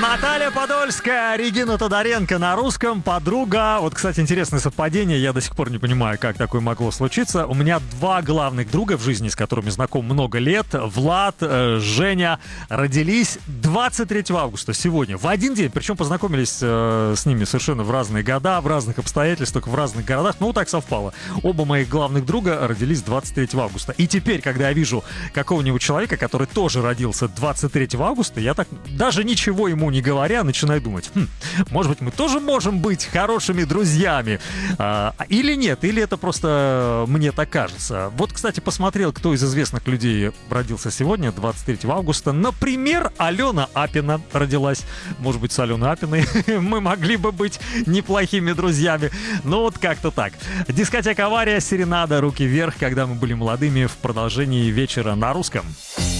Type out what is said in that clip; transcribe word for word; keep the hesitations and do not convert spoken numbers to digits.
Наталья Подольская, Регина Тодоренко на русском, подруга. Вот, кстати, интересное совпадение, я до сих пор не понимаю, как такое могло случиться. У меня два главных друга в жизни, с которыми знаком много лет, Влад, э, Женя, родились двадцать третьего августа, сегодня, в один день. Причем познакомились э, с ними совершенно в разные года, в разных обстоятельствах, в разных городах. Ну, так совпало. Оба моих главных друга родились двадцать третьего августа. И теперь, когда я вижу какого-нибудь человека, который тоже родился двадцать третьего августа, я так, даже ничего ему не говоря, начинаю думать, хм, может быть, мы тоже можем быть хорошими друзьями, а, или нет, или это просто мне так кажется. Вот, кстати, посмотрел, кто из известных людей родился сегодня, двадцать третьего августа. Например, Алена Апина родилась. Может быть, с Аленой Апиной мы могли бы быть неплохими друзьями. Ну, вот как-то так. Дискотека «Авария», серенада «Руки вверх», когда мы были молодыми, в продолжении вечера на русском.